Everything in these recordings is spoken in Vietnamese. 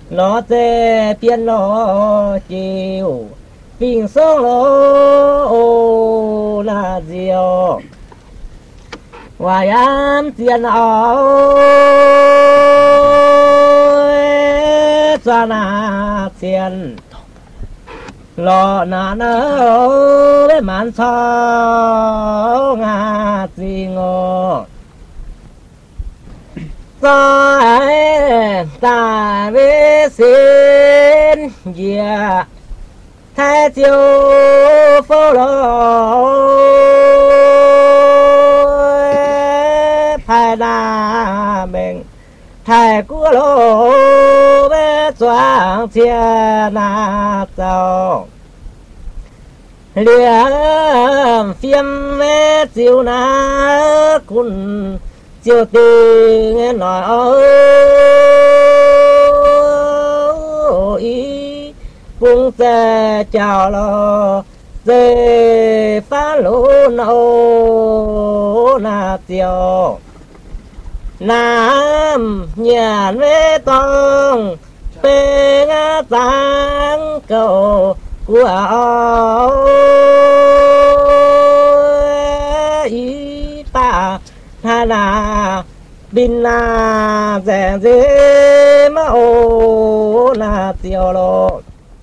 nó tê biến nó chiều bình sông lô là diều hoài an tiền áo cho na tiền lo na nơ với màn sao ngà gì ngô ta với xin yeah thái chiêu phố lô phải đà mình thái của lô với choáng thiên na châu liềm phim với chiều na kun chiều tình nói ý cũng sẽ chào lo dê phá lũ nô na tiêu nam nhàn với tông bê ngã tăng cầu của ý ta hà na bin na rèn dê mà ô na tiêu lộ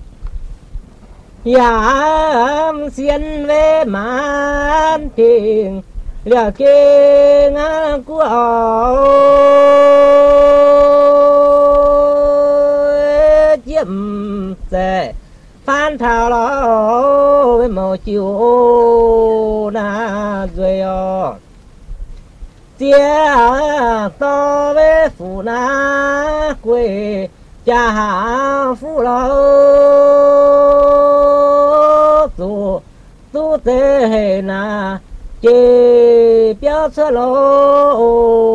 yam xiên về màn tình liều kinh của chiếm sẽ phan thảo lo với màu chiều na rồi chia to với phụ na quê cha hạ phụ lo tu tế na chê béo sơ lô